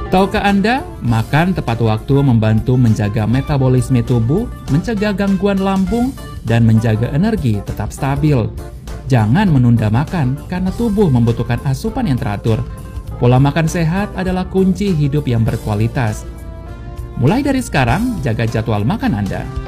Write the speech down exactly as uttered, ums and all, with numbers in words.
Tahukah Anda, makan tepat waktu membantu menjaga metabolisme tubuh, mencegah gangguan lambung, dan menjaga energi tetap stabil. Jangan menunda makan karena tubuh membutuhkan asupan yang teratur. Pola makan sehat adalah kunci hidup yang berkualitas. Mulai dari sekarang, jaga jadwal makan Anda.